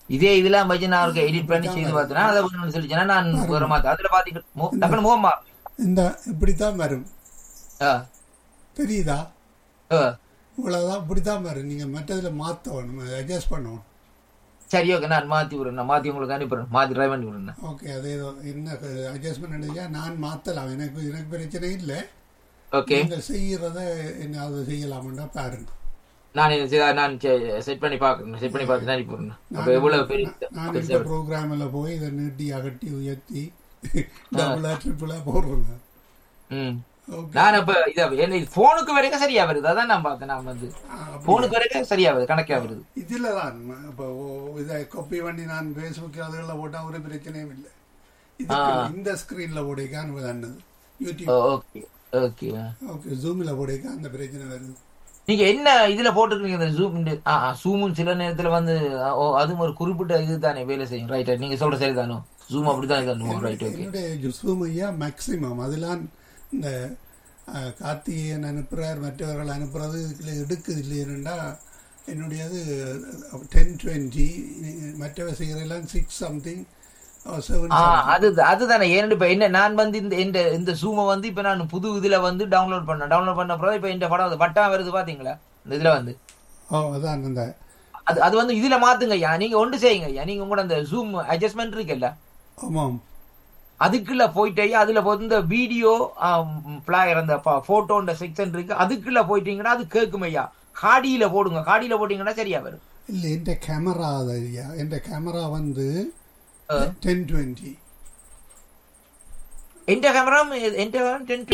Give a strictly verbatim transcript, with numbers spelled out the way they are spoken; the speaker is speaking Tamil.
இதே இதெல்லாம் வச்சு நான் அவருக்கு எடிட் பண்ணி செய்து பார்த்தேன்னா அதை ஒன்று சொல்லிச்சேன்னா நான் வேற மாத்தேன் அதுல பாத்தீங்க டக்குனு முகமா இந்த இப்படித்தான் வரும். ஆ தெரியுதா? ஆ இவ்வளவுதான் இப்படித்தான் வரும். நீங்க மற்றதுல மாத்தணும், அட்ஜஸ்ட் பண்ணணும். சரி ஓகே நான் மாத்தி விடுறேன், நான் மாத்தி உங்களுக்கு அனுப்பிடுறேன், மாத்தி ட்ரை பண்ணி விடுறேன். ஓகே அதே என்ன அட்ஜஸ்ட்மெண்ட் நினைச்சா நான் மாத்தலாம், எனக்கு எனக்கு பிரச்சனை இல்லை. ஓகே நீங்க செய்யறத என்ன அது செய்யலாம்னா பாருங்க. நான் இதை நான் செட் பண்ணி பார்க்கணும், செட் பண்ணி பார்த்து தான் அனுப்பிடுறேன். அப்போ எவ்வளவு பெரிய நான் இந்த ப்ரோக்ராமில் போய் இதை நீட்டி அகட்டி உயர்த்தி டபுளா ட்ரிபிளா போடுறேங்க. ம் நான் இப்ப இதை போனுக்கு வரைக்கும் சரியா வருது, அதான் நான் பார்த்தேன். நான் வந்து போனுக்கு வரைக்கும் சரியா வருது, கணக்கா வருது. இதுல தான் இப்போ இதை காப்பி பண்ணி நான் ஃபேஸ்புக் அதுகளில் போட்டால் ஒரு பிரச்சனையும் இல்லை. இது இந்த ஸ்கிரீன்ல போடைக்கான்னு வந்தது யூடியூப். ஓகே ஓகே ஓகே ஜூமில் போடைக்கா அந்த பிரச்சனை வருது. நீங்க என்ன இதுல போட்டுருக்கீங்க இந்த ஜூம்? ஜூமும் சில நேரத்துல வந்து அதுவும் ஒரு குறிப்பிட்ட இது தானே வேலை செய்யும். ரைட், நீங்க சொல்ற சரி தானோ? ஜூம் அப்படித்தான். Right okay. என்னுடைய ஜூம் ஐயா மேக்சிமம் அதெல்லாம் இந்த கார்த்திகேயன் அனுப்புறார், மற்றவர்கள் அனுப்புறது இதில் எடுக்குது இல்லைன்னா என்னுடையது டென் டுவெண்ட்டி, மற்றவ செய்கிறதெல்லாம் சிக்ஸ் சம்திங் செவன். அது அதுதானே. ஏன்னு இப்ப என்ன நான் வந்து இந்த இந்த இந்த ஜூமை வந்து இப்ப நான் புது இதுல வந்து டவுன்லோட் பண்ணேன். டவுன்லோட் பண்ண அப்புறம் இப்ப இந்த படம் வட்டா வருது பாத்தீங்களா இந்த இதுல வந்து. ஓ அதான் அந்த அது அது வந்து இதுல மாத்துங்க ஐயா, நீங்க ஒன்று செய்யுங்க ஐயா. நீங்க உங்களோட அந்த ஜூம் அட்ஜஸ்ட்மெண்ட் இருக்குல்ல, ஆமாம் அதுக்குள்ள போயிட்டே அதுல போய் இந்த வீடியோ பிளாயர் அந்த போட்டோன்ற செக்ஷன் இருக்கு, அதுக்குள்ள போயிட்டீங்கன்னா அது கேட்கும் ஐயா. காடியில போடுங்க, காடியில போட்டீங்கன்னா சரியா வரும். இல்லை என் கேமரா ஐயா, என் கேமரா வந்து டென் டுவெண்ட்டி. எந்த கேமரா எந்த டென்